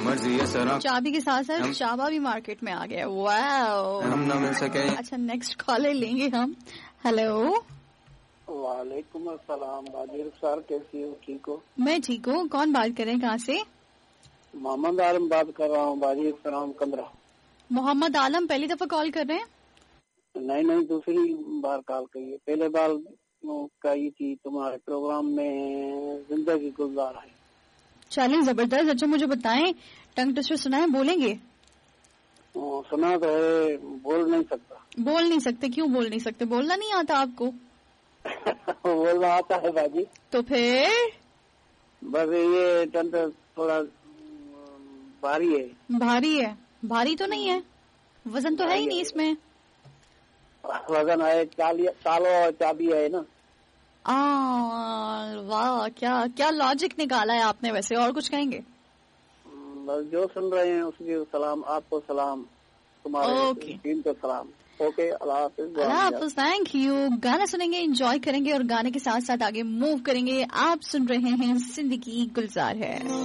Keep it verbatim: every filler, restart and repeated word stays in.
مرضی ہے سر چابی کے ساتھ ساتھ چابا بھی مارکیٹ میں آ گیا. واو ہم نہ مل سکے. اچھا نیکسٹ کالر لیں گے ہم. ہیلو. وعلیکم السلام. باجی رخسار کیسی ہو؟ ٹھیک ہو؟ میں ٹھیک ہوں. کون بات کر رہے ہیں؟ کہاں سے؟ محمد عالم بات کر رہا ہوں. باجی السلام کندرا. محمد عالم پہلی دفعہ کال کر رہے ہیں؟ نہیں نہیں دوسری بار کال کی ہے. پہلے بار کہی تھی تمہارے پروگرام میں زندگی گزار ہے. چلیں زبردست. اچھا مجھے بتائیں ٹنگ ٹوسٹر سنا ہے؟ بولیں گے؟ سنا تو ہے بول نہیں سکتا. بول نہیں سکتے؟ کیوں بول نہیں سکتے؟ بولنا نہیں آتا آپ کو؟ بولنا آتا ہے باجی. تو پھر بس یہ ٹنگ تھوڑا بھاری ہے. بھاری ہے؟ بھاری تو نہیں ہے، وزن تو ہے ہی نہیں اس میں. وزن ہے تالو اور چابی ہے نا. واہ کیا کیا لاجک نکالا ہے آپ نے. ویسے اور کچھ کہیں گے؟ بس جو سن رہے ہیں اس کی سلام. آپ کو سلام، تمہارے ٹیم کو سلام. اوکے اللہ حافظ. اللہ حافظ. Thank you. گانا سنیں گے، انجوائے کریں گے اور گانے کے ساتھ ساتھ آگے موو کریں گے. آپ سن رہے ہیں زندگی گلزار ہے.